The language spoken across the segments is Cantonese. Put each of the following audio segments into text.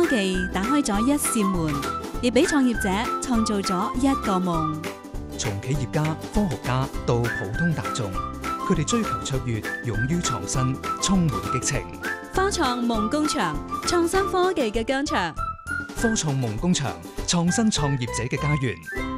科技打開咗一扇門，亦俾創業者創造咗一個夢。 從企業家、科學家到普通大眾，佢哋追求卓越，勇於創新，充滿激情。 科創夢工場，創新科技嘅疆場。 科創夢工場，創新創業者嘅家園。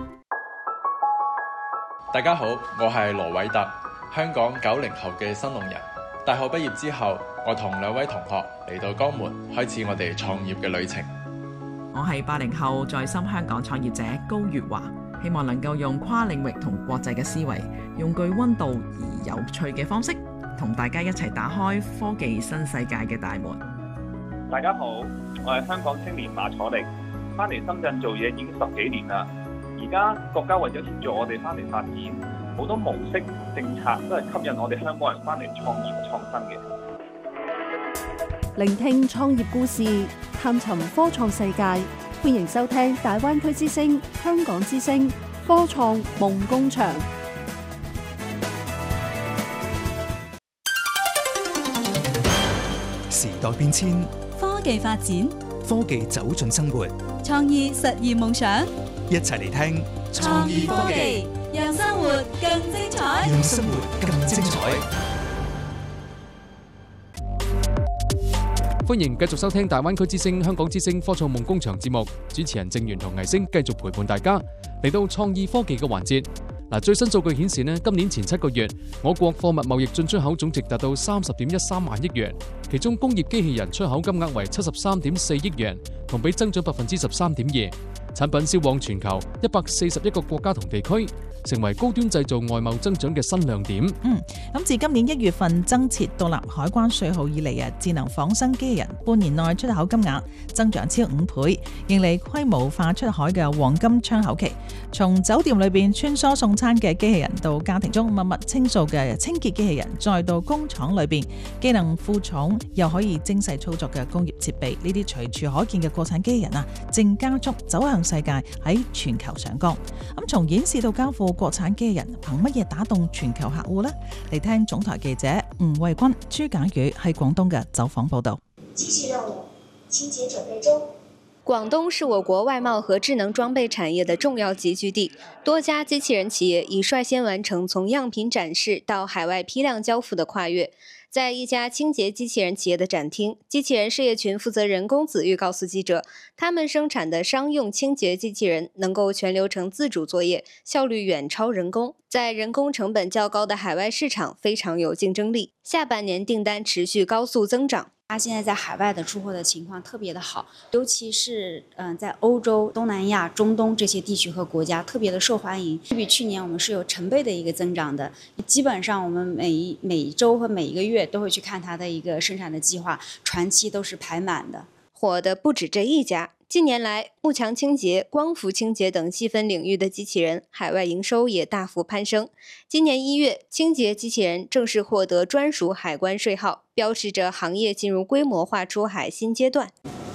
大家好，我係羅偉特，香港90後嘅新農人。大學畢業之後，我同2位同學嚟到江門，開始我哋創業嘅旅程。 我係80後在深香港創業者高月華，希望能夠用跨領域同國際嘅思維，用具溫度而有趣嘅方式，同大家一齊打開科技新世界嘅大門。 大家好，我係香港青年馬楚力，翻嚟深圳做嘢已經10幾年啦。而家國家為咗協助我哋翻嚟發展，好多模式政策都係吸引我哋香港人翻嚟創業創新嘅。 聆聽創業故事，探尋科創世界，歡迎收聽大灣區之聲、香港之聲科創夢工場。 時代變遷， 科技發展， 科技走進生活， 創意實現夢想。 一齊嚟聽創意科技，讓生活更精彩。 讓生活更精彩。 歡迎繼續收聽大灣區之聲、香港之聲科創夢工場節目，主持人鄭源同倪星繼續陪伴大家嚟到創意科技嘅環節。最新數據顯示今年前7個月，我國貨物貿易進出口總值達到30.13萬億元，其中工業機器人出口金額為73.4億元，同比增長13.2%。產品銷往全球141個國家同地區，成為高端製造外貿增長嘅新亮點。 咁自今年1月份增設獨立海關稅號以嚟智能仿生機器人半年內出口金額增長超5倍，迎嚟規模化出海嘅黃金窗口期。從酒店裏邊穿梭送餐嘅機器人，到家庭中默默清掃嘅清潔機器人，再到工廠裏邊機能負重又可以精細操作嘅工業設備，呢啲隨處可見嘅國產機器人正加速走向世界，喺全球上崗。咁從演示到交付，國產機器人憑乜嘢打動全球客戶呢？嚟聽總台記者吳慧君、朱簡宇喺廣東嘅走訪報道。 繼續任務，清潔準備中。 廣東是我國外貿和智能裝備產業的重要集聚地，多家機器人企業已率先完成從樣品展示到海外批量交付的跨越。在一家清潔機器人企業的展廳，機器人事業群負責人龚子玉告訴記者，他們生產的商用清潔機器人能夠全流程自主作業，效率遠超人工，在人工成本較高的海外市場非常有競爭力。下半年訂單持續高速增長。 它現在在海外的出貨的情況特別的好，尤其是在歐洲、東南亞、中東這些地區和國家特別的受歡迎，比去年我們是有成倍的一個增長的。基本上我們每一週和每一個月都會去看它的一個生產的計劃，船期都是排滿的。 火的不止這一家。近年來，幕牆清潔、光伏清潔等細分領域的機器人海外營收也大幅攀升。今年1月，清潔機器人正式獲得專屬海關稅號，標示着行業進入規模化出海新階段。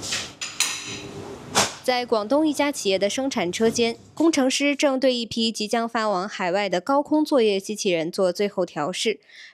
在廣東一家企業的生產車間，工程師正對一批即將發往海外的高空作業機器人做最後調試。